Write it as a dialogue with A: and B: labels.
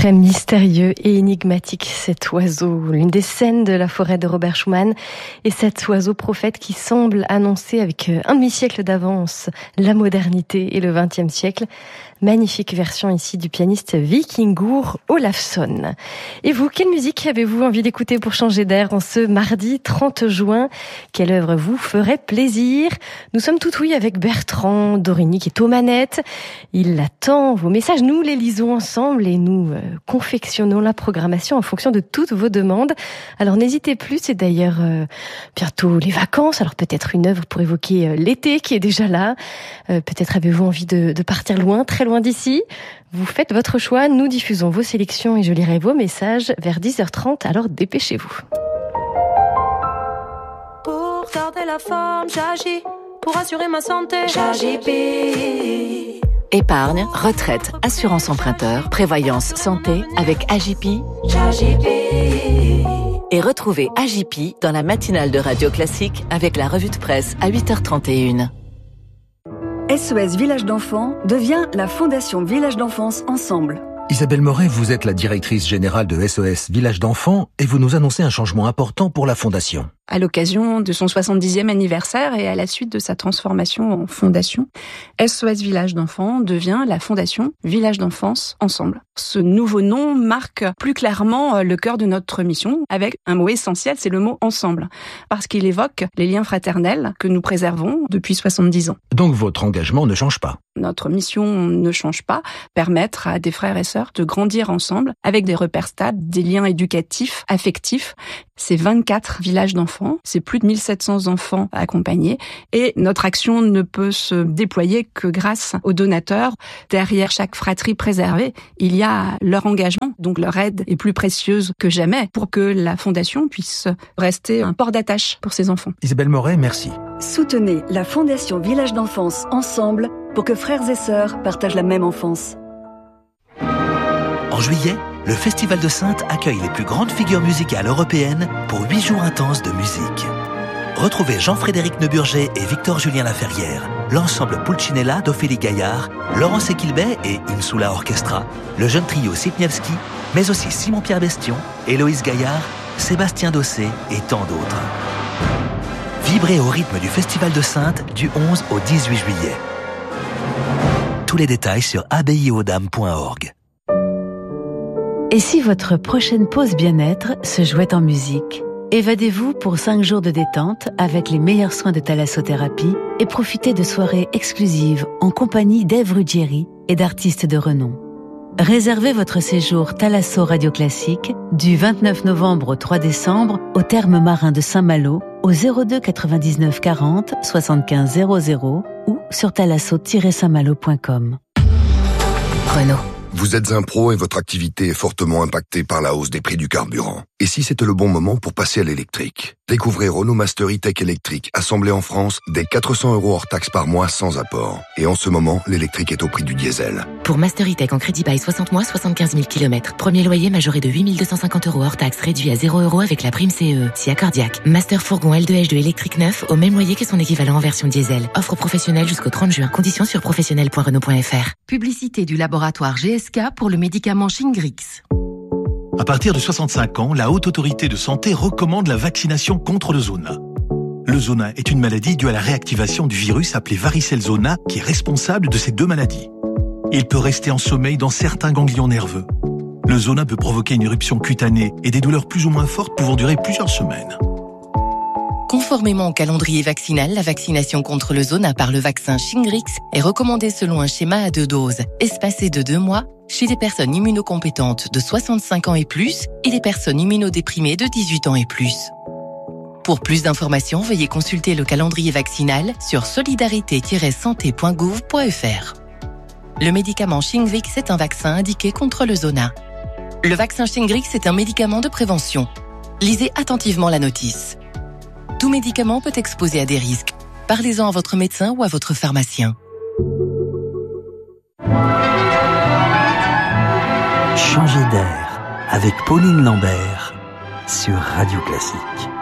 A: Très mystérieux et énigmatique, cet oiseau, l'une des scènes de la forêt de Robert Schumann, et cet oiseau prophète qui semble annoncer avec un demi-siècle d'avance la modernité et le XXe siècle. Magnifique version ici du pianiste Víkingur Ólafsson. Et vous, quelle musique avez-vous envie d'écouter pour changer d'air en ce mardi 30 juin? Quelle œuvre vous ferait plaisir? Nous sommes tout oui avec Bertrand Dorigny qui est aux manettes. Il attend vos messages, nous les lisons ensemble et nous confectionnons la programmation en fonction de toutes vos demandes. Alors n'hésitez plus, c'est d'ailleurs bientôt les vacances, alors peut-être une œuvre pour évoquer l'été qui est déjà là. Peut-être avez-vous envie de partir loin, très loin d'ici. Vous faites votre choix, nous diffusons vos sélections et je lirai vos messages vers 10h30, alors dépêchez-vous.
B: Pour garder la forme, j'agis. Pour assurer ma santé, j'agis.
C: Épargne, retraite, assurance emprunteur, prévoyance santé avec AJP. Et retrouvez AJP dans la matinale de Radio Classique avec la revue de presse à 8h31.
D: SOS Village d'Enfants devient la Fondation Village d'Enfance Ensemble.
E: Isabelle Moret, vous êtes la directrice générale de SOS Village d'Enfants et vous nous annoncez un changement important pour la Fondation.
F: À l'occasion de son 70e anniversaire et à la suite de sa transformation en fondation, SOS Village d'Enfants devient la Fondation Village d'Enfance Ensemble. Ce nouveau nom marque plus clairement le cœur de notre mission avec un mot essentiel, c'est le mot « ensemble », parce qu'il évoque les liens fraternels que nous préservons depuis 70 ans.
E: Donc votre engagement ne change pas?
F: Notre mission ne change pas, permettre à des frères et sœurs de grandir ensemble avec des repères stables, des liens éducatifs, affectifs. C'est 24 villages d'enfants, c'est plus de 1700 enfants accompagnés et notre action ne peut se déployer que grâce aux donateurs. Derrière chaque fratrie préservée, il y a leur engagement, donc leur aide est plus précieuse que jamais pour que la Fondation puisse rester un port d'attache pour ces enfants.
E: Isabelle Moret, merci.
D: Soutenez la Fondation Village d'Enfance Ensemble pour que frères et sœurs partagent la même enfance.
G: En juillet, le Festival de Saintes accueille les plus grandes figures musicales européennes pour 8 jours intenses de musique. Retrouvez Jean-Frédéric Neuburger et Victor-Julien Laferrière, l'ensemble Pulcinella d'Ophélie Gaillard, Laurence Equilbet et Insula Orchestra, le jeune trio Sipniewski, mais aussi Simon-Pierre Bestion, Héloïse Gaillard, Sébastien Dossé et tant d'autres. Vibrez au rythme du Festival de Saintes du 11 au 18 juillet. Tous les détails sur abbayeaudame.org.
H: Et si votre prochaine pause bien-être se jouait en musique? Évadez-vous pour 5 jours de détente avec les meilleurs soins de thalassothérapie et profitez de soirées exclusives en compagnie d'Ève Ruggieri et d'artistes de renom. Réservez votre séjour Thalasso Radio Classique du 29 novembre au 3 décembre au Thermes Marins de Saint-Malo au 02 99 40 75 00 ou sur thalasso-saintmalo.com.
C: Renault.
I: Vous êtes un pro et votre activité est fortement impactée par la hausse des prix du carburant. Et si c'était le bon moment pour passer à l'électrique? Découvrez Renault Master E-Tech électrique, assemblé en France, dès 400 € hors taxe par mois sans apport. Et en ce moment, l'électrique est au prix du diesel.
J: Pour Master E-Tech en crédit bail 60 mois, 75 000 km. Premier loyer majoré de 8 250 € hors taxe, réduit à 0 € avec la prime CE. Si accordiaque. Master fourgon L2H2 électrique neuf, au même loyer que son équivalent en version diesel. Offre professionnelle jusqu'au 30 juin. Conditions sur professionnel.renault.fr.
K: Publicité du laboratoire GSK pour le médicament Shingrix.
L: À partir de 65 ans, la Haute Autorité de Santé recommande la vaccination contre le zona. Le zona est une maladie due à la réactivation du virus appelé varicelle zona qui est responsable de ces deux maladies. Il peut rester en sommeil dans certains ganglions nerveux. Le zona peut provoquer une éruption cutanée et des douleurs plus ou moins fortes pouvant durer plusieurs semaines.
K: Conformément au calendrier vaccinal, la vaccination contre le zona par le vaccin Shingrix est recommandée selon un schéma à 2 doses, espacé de 2 mois, chez les personnes immunocompétentes de 65 ans et plus et les personnes immunodéprimées de 18 ans et plus. Pour plus d'informations, veuillez consulter le calendrier vaccinal sur solidarité-santé.gouv.fr. Le médicament Shingrix est un vaccin indiqué contre le zona. Le vaccin Shingrix est un médicament de prévention. Lisez attentivement la notice. Tout médicament peut exposer à des risques. Parlez-en à votre médecin ou à votre pharmacien.
M: Changer d'air avec Pauline Lambert sur Radio Classique.